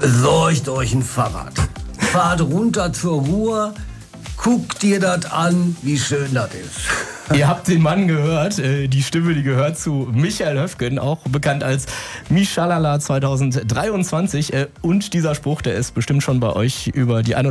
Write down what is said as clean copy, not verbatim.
Besorgt euch ein Fahrrad. Fahrt runter zur Ruhr. Guck dir das an, wie schön das ist. Ihr habt den Mann gehört, die Stimme, die gehört zu Michael Höfgen, auch bekannt als Mischalala 2023. Und dieser Spruch, der ist bestimmt schon bei euch über die